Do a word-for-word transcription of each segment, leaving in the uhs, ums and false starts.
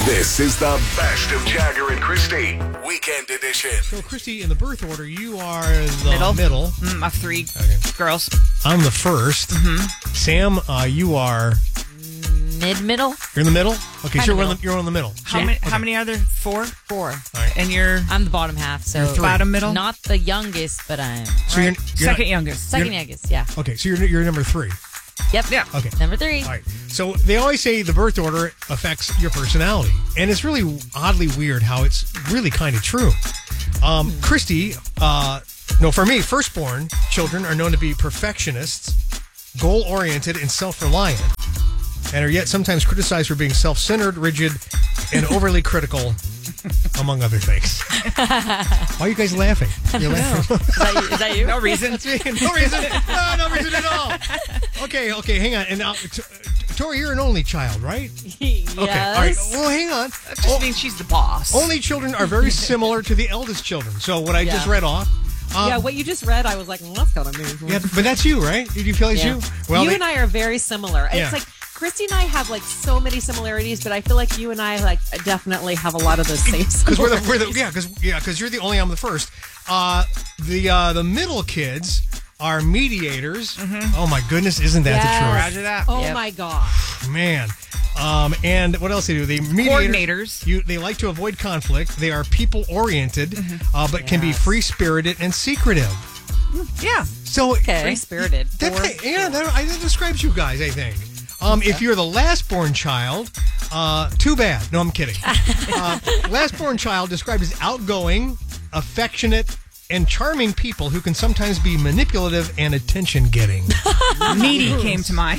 This is the best of Jagger and Christy, Weekend Edition. So, Christy, in the birth order, you are the Middle. middle. Mm, I have three Okay. girls. I'm the first. Mm-hmm. Sam, uh, you are... Mid-middle? You're in the middle? Okay, so you're, middle. in the, you're in the middle. How Yeah. many? Okay. How many are there? Four. Four. All right. And you're I'm the bottom half, so three. bottom middle. not the youngest, but I'm So you're, you're second not- youngest. second you're- youngest. Yeah. Okay, so you're, you're number three. Yep. Yeah. Okay. Number three. All right. So they always say the birth order affects your personality. And it's really oddly weird how it's really kind of true. Um, Christy, uh, no, for me, firstborn children are known to be perfectionists, goal-oriented, and self-reliant, and are yet sometimes criticized for being self-centered, rigid, and overly critical, among other things. Why are you guys laughing? You're laughing. Is that you? Is that you? No reason. That's me. No reason. No, no reason at all. Okay, okay, hang on. And now, T- Tori, you're an only child, right? yes. Okay, all right. Well, hang on. That just means she's the boss. Only children are very similar to the eldest children. So what I just Yeah. read off. Um, yeah, what you just read, I was like, well, that's kind of mean. yeah, but that's you, right? Did you feel it's Yeah. you? Well, you they- and I are very similar. Yeah. It's like Christy and I have like so many similarities, but I feel like you and I like definitely have a lot of those same because we're the, we're the similarities. yeah because yeah because you're the only I'm the first. Uh, the uh, the middle kids are mediators. Oh my goodness, isn't that Yes. Roger that. Oh Yep. my god. the truth, man? Um, and what else they do? They mediators. Coordinators. You, they like to avoid conflict. They are people oriented, uh, but can be Yes. free spirited and secretive. Yeah. So Free spirited. That, yeah, that, I, that describes you guys, I think. Um, if you're the last born child, uh, too bad. No, I'm kidding. Uh, last born child described as outgoing, affectionate, and charming people who can sometimes be manipulative and attention getting. Needy came to mind.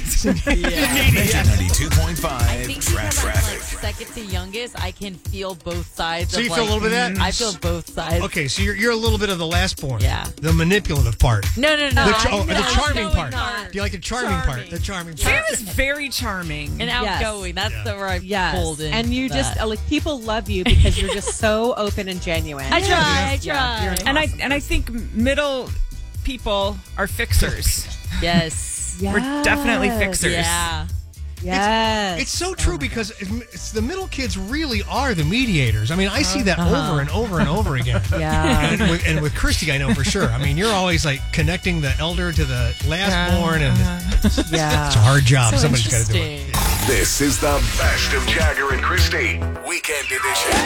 ninety-two point I five think because I'm like traffic. second to youngest, I can feel both sides. So of you feel like, a little bit of that? I feel both sides. Okay, so you're, you're a little bit of the last born. Yeah. The manipulative part. No, no, no. The, ch- oh, I'm the not charming going part. on. Do you like the charming, part? Charming. The charming Sam part. is very charming. And Yes. outgoing. That's Yeah. the where I Yes. pulled in. And you just that. uh, like people love you because you're just so open and genuine. I try. I Yeah, try. you're and I and I think middle people are fixers. Yes. Yes. We're definitely fixers. Yeah. Yes. It's so true because it's, the middle kids really are the mediators. I mean, I see that Uh-huh. over and over and over again. Yeah. And with, and with Christy, I know for sure. I mean, you're always like connecting the elder to the last born, and Yeah. it's a hard job. So Somebody's got to do it. interesting. This is the best of Jagger and Christy, Weekend Edition.